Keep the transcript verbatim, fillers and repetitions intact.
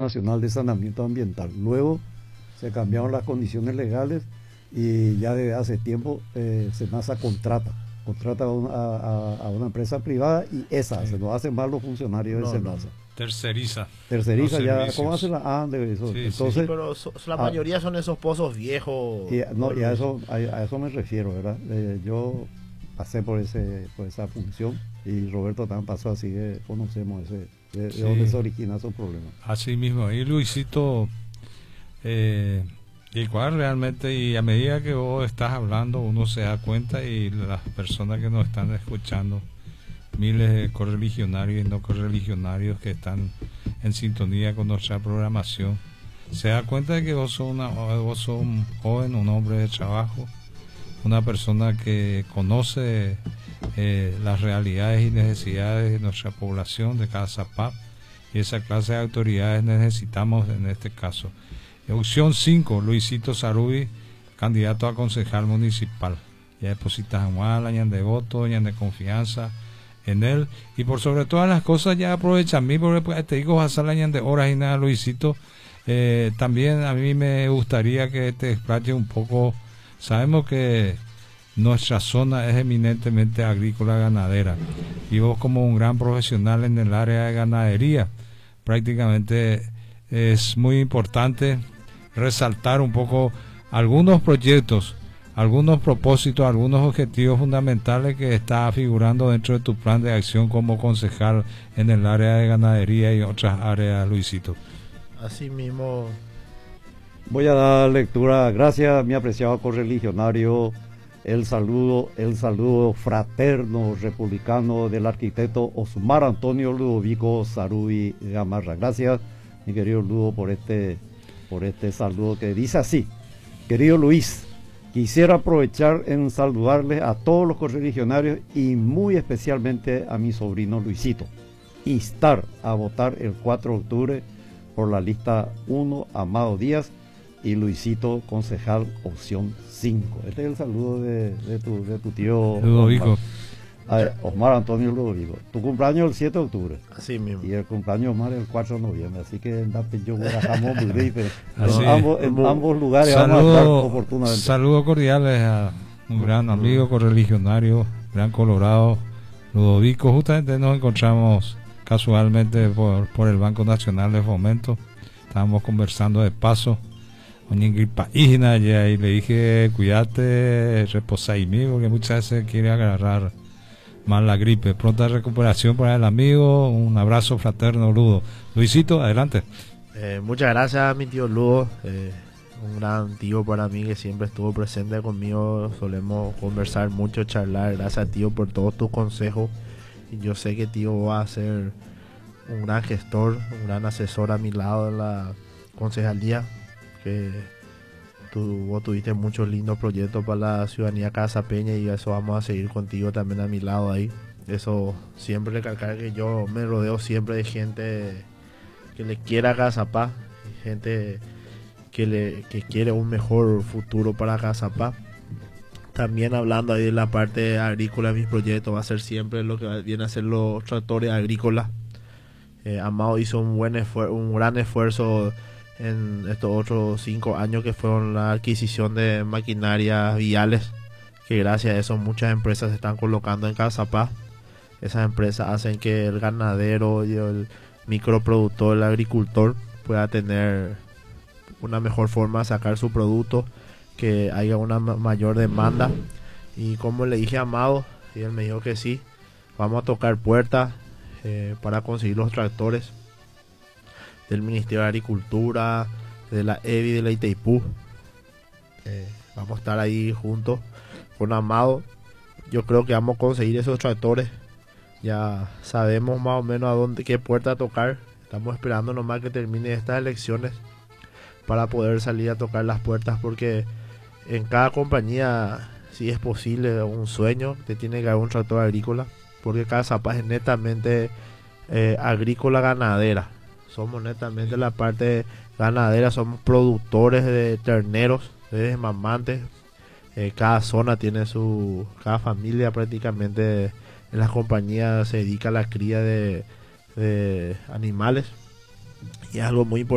Nacional de Saneamiento Ambiental. Luego se cambiaron las condiciones legales y ya desde hace tiempo eh, SENASA contrata, contrata a una, a, a una empresa privada y esa, sí. se nos hacen mal los funcionarios no, de SENASA. No. Terceriza. Terceriza ya, ¿cómo hace la ah, de eso? Sí, Entonces, sí. Pero so, la mayoría a, son esos pozos viejos. Y, no, y a eso, a, a eso me refiero, ¿verdad? Eh, yo pasé por ese por esa función y Roberto también pasó, así que conocemos ese, de, sí. de dónde se origina esos problemas. Así mismo, y Luisito, eh, igual realmente, y a medida que vos estás hablando, uno se da cuenta, y las personas que nos están escuchando, miles de correligionarios y no correligionarios que están en sintonía con nuestra programación, se da cuenta de que vos sos, una, vos sos un joven, un hombre de trabajo, una persona que conoce eh, las realidades y necesidades de nuestra población, de cada Zapap, y esa clase de autoridades necesitamos en este caso. Opción cinco, Luisito Sarubi, candidato a concejal municipal. Ya depositas en ñan de voto, ñan de confianza en él, y por sobre todas las cosas ya aprovecha a mí, porque pues, te digo, vas a la ñan de horas y nada, Luisito. Eh, también a mí me gustaría que te explaye un poco. Sabemos que nuestra zona es eminentemente agrícola ganadera, y vos, como un gran profesional en el área de ganadería, prácticamente es muy importante resaltar un poco algunos proyectos, algunos propósitos, algunos objetivos fundamentales que está figurando dentro de tu plan de acción como concejal en el área de ganadería y otras áreas, Luisito. Así mismo. Voy a dar lectura, gracias mi apreciado correligionario, el saludo, el saludo fraterno republicano del arquitecto Osmar Antonio Ludovico Sarubi Gamarra. Gracias, mi querido Ludo, por este, por este saludo que dice así: querido Luis, quisiera aprovechar en saludarles a todos los correligionarios y muy especialmente a mi sobrino Luisito. Instar a votar el cuatro de octubre por la lista uno, Amado Díaz, y Luisito, concejal, opción cinco. Este es el saludo de, de, tu, de tu tío Ludovico. Osmar, Osmar Antonio Ludovico. Tu cumpleaños es el siete de octubre. Así mismo. Y el cumpleaños de Osmar es el cuatro de noviembre. Así que en Así, ambos, en ambos lugares saludo, vamos a estar oportunamente. Saludos cordiales a un gran amigo correligionario, gran colorado, Ludovico. Justamente nos encontramos casualmente por, por el Banco Nacional de Fomento. Estábamos conversando de paso. Y le dije, cuídate, reposa ahí mismo, porque muchas veces quiere agarrar mal la gripe. Pronta recuperación para el amigo, un abrazo fraterno, Ludo. Luisito, adelante. Eh, muchas gracias, mi tío Ludo, eh, un gran tío para mí que siempre estuvo presente conmigo. Solemos conversar mucho, charlar. Gracias, tío, por todos tus consejos. Y yo sé que tío va a ser un gran gestor, un gran asesor a mi lado en la concejalía. Que tú, vos tuviste muchos lindos proyectos para la ciudadanía casapeña, y eso vamos a seguir contigo también a mi lado ahí. Eso siempre recalcar que yo me rodeo siempre de gente que le quiera Cazapá, gente que le que quiere un mejor futuro para Cazapá. También hablando ahí de la parte agrícola, mis proyectos va a ser siempre lo que viene a ser los tractores agrícolas. Eh, Amado hizo un buen esfuerzo, un gran esfuerzo en estos otros cinco años, que fueron la adquisición de maquinarias viales, que gracias a eso muchas empresas se están colocando en Cazapá. Esas empresas hacen que el ganadero y el microproductor, el agricultor, pueda tener una mejor forma de sacar su producto, que haya una mayor demanda. Y como le dije a Amado, y él me dijo que sí, vamos a tocar puertas eh, para conseguir los tractores del Ministerio de Agricultura, de la E B I, de la Itaipú. Eh, vamos a estar ahí juntos con Amado. Yo creo que vamos a conseguir esos tractores. Ya sabemos más o menos a dónde, qué puerta tocar. Estamos esperando nomás que termine estas elecciones para poder salir a tocar las puertas, porque en cada compañía, si es posible, un sueño, te tiene que haber un tractor agrícola, porque Cazapá es netamente eh, agrícola ganadera. Somos netamente la parte ganadera, somos productores de terneros, de mamantes. Eh, cada zona tiene su, cada familia prácticamente en las compañías se dedica a la cría de, de animales, y es algo muy importante.